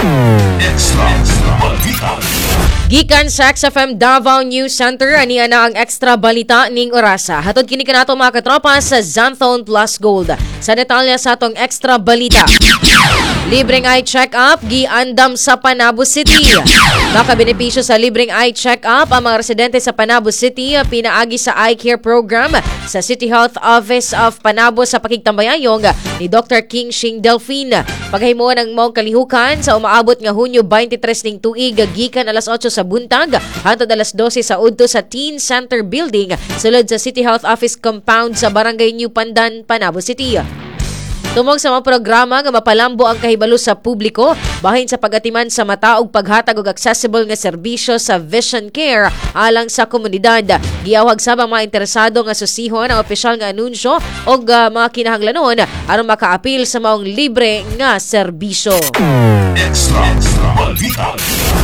Extra Balita. Gikan sa XFM Davao News Center, aniya na ang extra balita ning orasa. Hatod kini kanato mga katropa sa Xanthone Plus Gold. Sa detalya sa atong extra balita. Libreng eye check-up, giandam sa Panabo City. Makabenepisyo sa libreng eye check-up ang mga residente sa Panabo City, pinaagi sa eye care program sa City Health Office of Panabo sa pakigtambayayong ni Dr. King Shing Delphine. Paghimuan ng mong kalihukan sa umaabot nga Hunyo 23 ning tuig, gikan alas 8 sa buntag hangtod alas 12 sa udto sa Teen Center Building sulod sa City Health Office Compound sa Barangay New Pandan, Panabo City. Tumong sa mga programa nga mapalambo ang kahibalo sa publiko bahin sa pagatiman sa mata ug paghatag og accessible nga serbisyo sa vision care alang sa komunidad. Giyawag sabang mga interesado nga susihon ang opisyal nga anunsyo og mga kinahanglanon aron makaapil sa maong libre nga serbisyo. Extra Balita.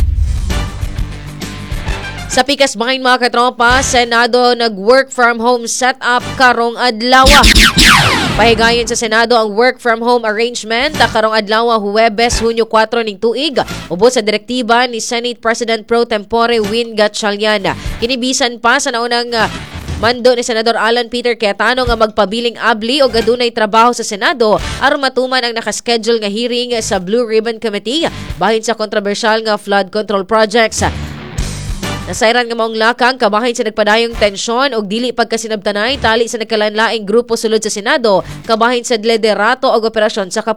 Sa pikas bahin mga katropa, Senado nag-work from home setup karong adlaw. Pahigayon sa Senado ang work from home arrangement karong adlaw Huwebes, Hunyo 4 ning tuig, ubos sa direktiba ni Senate President Pro Tempore Win Gatchalian. Kinibisan pa sa naunang mando ni Senador Alan Peter Cayetano nga magpabiling abli o adunay trabaho sa Senado aron matuman ang nakaschedule nga hearing sa Blue Ribbon Committee bahin sa kontrobersyal nga flood control projects. Nasayran nga maong lakang kabahin sa nagpadayong tensyon og dili pagkasinabtanay tali sa nagkalanlaing grupo sulod sa Senado kabahin sa liderato og operasyon sa